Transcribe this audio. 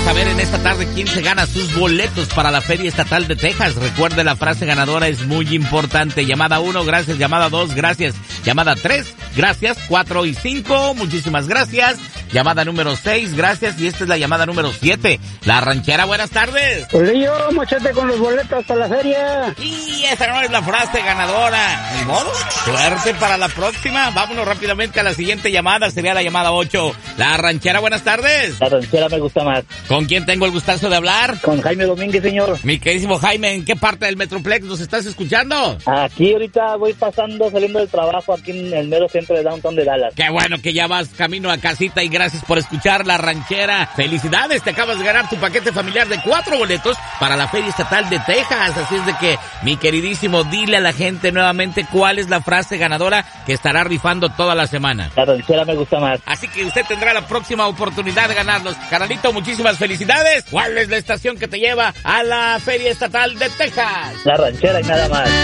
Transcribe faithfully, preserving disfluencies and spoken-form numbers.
Vamos a ver en esta tarde quién se gana sus boletos para la Feria Estatal de Texas. Recuerde, la frase ganadora es muy importante. Llamada uno, gracias. Llamada dos, gracias. Llamada tres, gracias. cuatro y cinco, muchísimas gracias. Llamada número seis, gracias. Y esta es la llamada número siete. La Ranchera, buenas tardes. Polillo, mochete con los boletos para la feria. Y esa no es la frase ganadora. Ni modo. Suerte para la próxima. Vámonos rápidamente a la siguiente llamada. Sería la llamada ocho. La Ranchera, buenas tardes. La ranchera me gusta más. ¿Con quién tengo el gustazo de hablar? Con Jaime Domínguez, señor. Mi queridísimo Jaime, ¿en qué parte del Metroplex nos estás escuchando? Aquí ahorita voy pasando, saliendo del trabajo aquí en el mero centro de Downtown de Dallas. Qué bueno que ya vas camino a casita y gracias por escuchar La Ranchera. Felicidades, te acabas de ganar tu paquete familiar de cuatro boletos para la Feria Estatal de Texas. Así es de que, mi queridísimo, dile a la gente nuevamente cuál es la frase ganadora que estará rifando toda la semana. La ranchera me gusta más. Así que usted tendrá la próxima oportunidad de ganarlos. Carnalito, muchísimas felicidades. ¿Cuál es la estación que te lleva a la Feria Estatal de Texas? La ranchera y nada más.